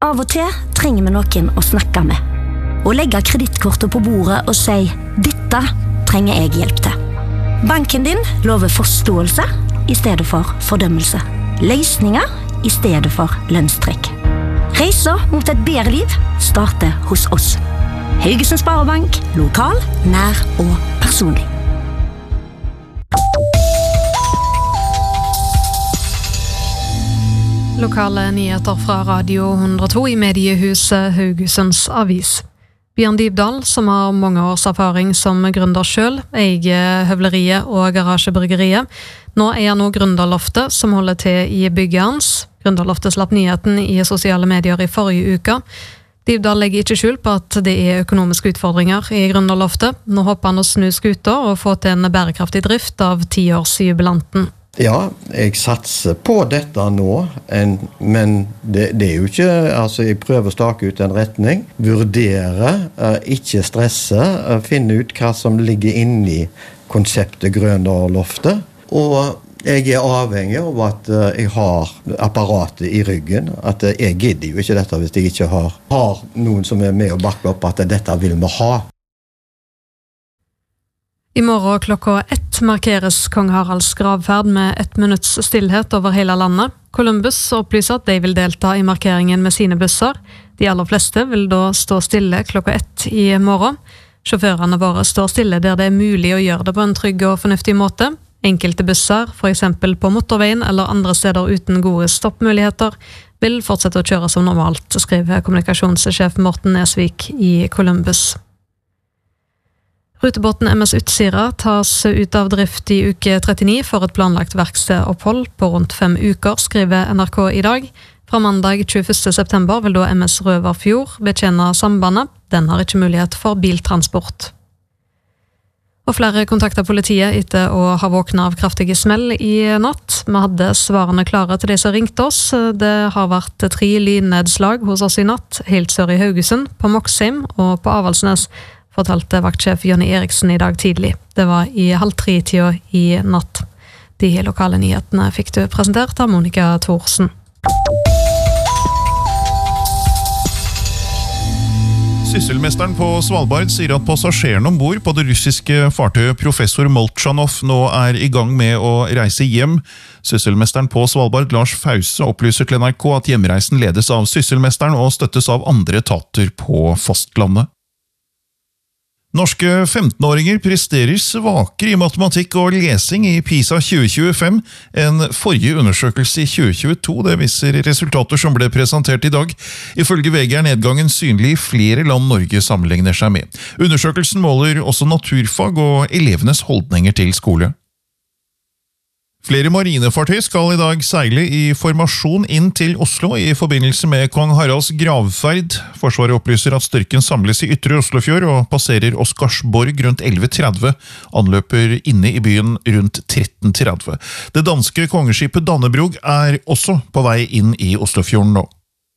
Av og til trenger vi noen å snakke med. Og legge kredittkortet på bordet og si, dette trenger jeg hjelp til. Banken din lover forståelse i stedet for fordømmelse. Løsninger i stedet for lønnstrekk. Reisa mot et bedre liv starter hos oss. Haugesund Sparebank, lokal, nær og personlig. Lokale nyheter fra Radio 102 i mediehuset Haugesunds Avis. Bjørn Dybdahl, som har mange års erfaring som gründer selv, eier høvleriet og garasjebryggeriet. Nå eier nå Gründerloftet, som holder til i bygget hans. Gründerloftet slapp nyheten i sosiale medier i forrige uke. Dybdahl legger ikke skjul på at det er økonomiske utfordringer i Gründerloftet. Nå håper han å snu skuta og få til en bærekraftig drift av 10-årsjubilanten. Ja, jeg satser på dette nå, men det er jo ikke, altså jeg prøver å stake ut en retning, vurdere, ikke stresse, finne ut hva som ligger inne i konseptet Gründerloftet, og jeg er avhengig av at jeg har apparatet i ryggen, at jeg gidder jo ikke dette hvis jeg ikke har noen som er med og bakker opp at dette vil vi ha. I morgen klokka 1 markeres Kong Haralds gravferd med 1 minutts stillhet over hele landet. Columbus opplyser at de vil delta i markeringen med sine busser. De aller fleste vil da stå stille klokka 1 i morgen. Sjåførene våre står stille der det er mulig å gjøre det på en trygg og fornuftig måte. Enkelte busser, for eksempel på motorveien eller andre steder uten gode stoppmuligheter, vil fortsette å kjøre som normalt, skriver kommunikasjonssjef Morten Nesvik i Columbus. Rutebåten MS Utsira tas ut av drift i uke 39 for et planlagt verkstedopphold på rundt 5 uker, skriver NRK i dag. Fra mandag 21. september vil da MS Røverfjord betjene sambandet. Den har ikke mulighet for biltransport. Og flere kontakter politiet etter å ha våknet av kraftige smell i natt. Vi hadde svarene klare til de som ringte oss. Det har vært 3 lynnedslag hos oss i natt, helt sør i Haugesund, på Moksheim og på Avaldsnes, fortalte vaktsjef Jonny Eriksen i dag tidlig. Det var i 2:30 i natt. De lokale nyhetene fikk du presentert av Monica Thorsen. Sysselmesteren på Svalbard sier at passasjeren ombord på det russiske fartøyet Professor Molchanov nå er i gang med å reise hjem. Sysselmesteren på Svalbard, Lars Fause, opplyser til NRK at hjemreisen ledes av Sysselmesteren og støttes av andre etater på fastlandet. Norske 15-åringer presterer svakere i matematikk og lesing i PISA 2025 enn forrige undersøkelse i 2022. Det viser resultater som ble presentert i dag. Ifølge VG er nedgangen synlig i flere land Norge sammenligner seg med. Undersøkelsen måler også naturfag og elevenes holdninger til skole. Flere marinefartøy skal i dag seile i formasjon inn til Oslo i forbindelse med Kong Haralds gravferd. Forsvaret opplyser at styrken samles i Ytre Oslofjord og passerer Oscarsborg rundt 11:30. Anløper inne i byen rundt 13:30. Det danske kongeskipet Dannebrog er også på vei inn i Oslofjorden nå.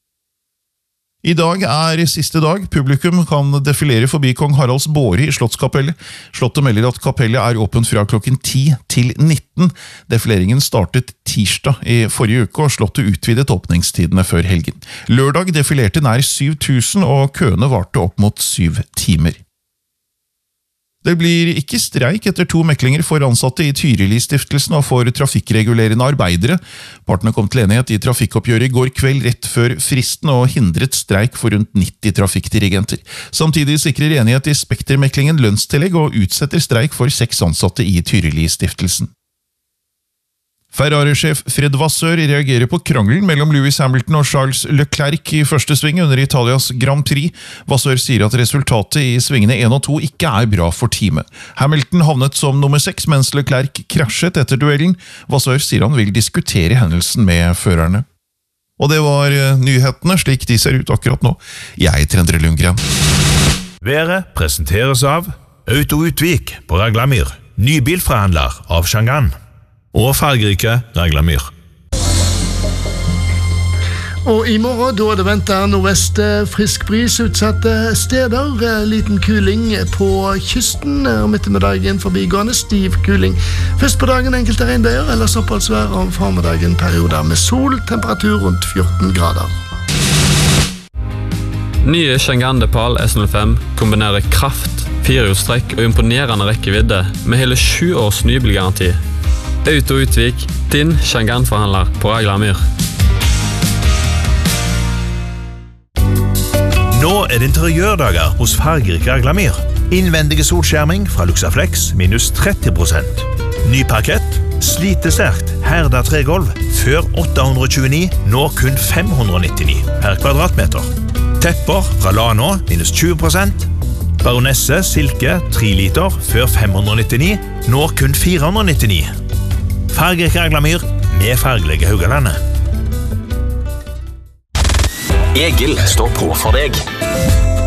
I dag er siste dag. Publikum kan defilere forbi Kong Haralds båre i Slottskapellet. Slottet melder at kapellet er åpent fra klokken 10 til 19. Defileringen startet tirsdag i forrige uke, og slottet utvidet åpningstidene før helgen. Lørdag defilerte nær 7000, og køene varte opp mot 7 timer. Det blir ikke streik etter 2 meklinger for ansatte i Tyrili-stiftelsen og for trafikkregulerende arbeidere. Partene kom til enighet i trafikkoppgjøret i går kveld rett før fristen og hindret streik for rundt 90 trafikkdirigenter. Samtidig sikrer enighet i Spektermeklingen lønnstillegg og utsetter streik for 6 ansatte i Tyrili-stiftelsen. Ferrari-sjef Fred Vassør reagerer på krangelen mellom Lewis Hamilton og Charles Leclerc i første sving under Italias Grand Prix. Vassør sier at resultatet i svingene 1 og 2 ikke er bra for teamet. Hamilton havnet som nummer 6, mens Leclerc krasjet etter duellen. Vassør sier han vil diskutere hendelsen med førerne. Og det var nyhetene slik de ser ut akkurat nå. Jeg heter Endre Lundgren. Været presenteres av Auto Utvik på Raglamyr, nybilforhandler av Shangan. Og fargerike Raglamyr. Og i morgen da det venter nordvest frisk bris utsatte steder, liten kuling på kysten, om ettermiddagen forbigående stiv kuling. Først på dagen enkelte regnbyger, ellers oppholdsvær om formiddagen perioder med sol, temperatur rundt 14 grader. Nye Chang'an Depal S05 kombinerer kraft, firehjulstrekk og imponerende rekkevidde med hele 7 års nybilgaranti. Auto Utvik, din Chang'an-forhandler på Raglamyr. Nå det interiørdager hos fargerike Raglamyr. Innvendige solskjerming fra Luxaflex minus 30%. Ny parkett, slitesterkt, herda tregolv, før 829, nå kun 599 per kvadratmeter. Tepper fra Lano minus 20%. Baronesse silke 3 liter før 599, nå kun 499. Fargerike Raglamyr med fargelige Haugalandet. Egil står på for deg.